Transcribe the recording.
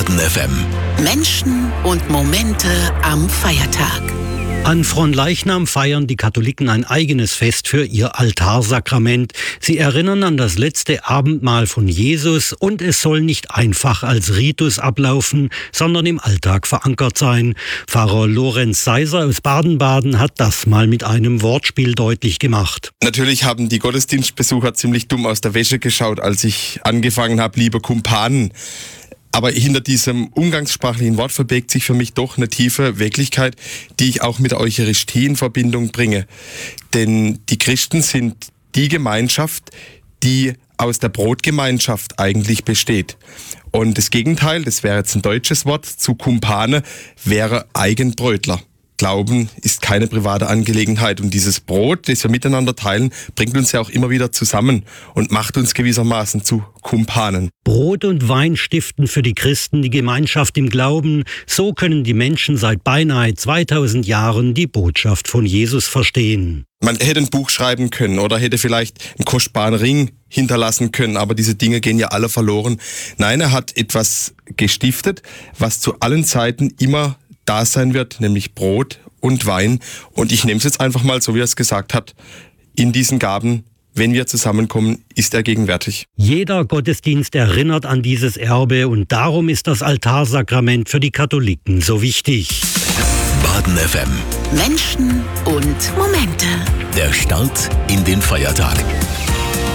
Baden FM. Menschen und Momente am Feiertag. An Fronleichnam feiern die Katholiken ein eigenes Fest für ihr Altarsakrament. Sie erinnern an das letzte Abendmahl von Jesus und es soll nicht einfach als Ritus ablaufen, sondern im Alltag verankert sein. Pfarrer Lorenz Seiser aus Baden-Baden hat das mal mit einem Wortspiel deutlich gemacht. Natürlich haben die Gottesdienstbesucher ziemlich dumm aus der Wäsche geschaut, als ich angefangen habe, liebe Kumpanen. Aber hinter diesem umgangssprachlichen Wort verbirgt sich für mich doch eine tiefe Wirklichkeit, die ich auch mit der Eucharistie in Verbindung bringe. Denn die Christen sind die Gemeinschaft, die aus der Brotgemeinschaft eigentlich besteht. Und das Gegenteil, das wäre jetzt ein deutsches Wort, zu Kumpane, wäre Eigenbrötler. Glauben ist keine private Angelegenheit und dieses Brot, das wir miteinander teilen, bringt uns ja auch immer wieder zusammen und macht uns gewissermaßen zu Kumpanen. Brot und Wein stiften für die Christen die Gemeinschaft im Glauben. So können die Menschen seit beinahe 2000 Jahren die Botschaft von Jesus verstehen. Man hätte ein Buch schreiben können oder hätte vielleicht einen kostbaren Ring hinterlassen können, aber diese Dinge gehen ja alle verloren. Nein, er hat etwas gestiftet, was zu allen Zeiten immer da sein wird, nämlich Brot und Wein. Und ich nehme es jetzt einfach mal, so wie er es gesagt hat, in diesen Gaben, wenn wir zusammenkommen, ist er gegenwärtig. Jeder Gottesdienst erinnert an dieses Erbe und darum ist das Altarsakrament für die Katholiken so wichtig. Baden FM. Menschen und Momente. Der Start in den Feiertag.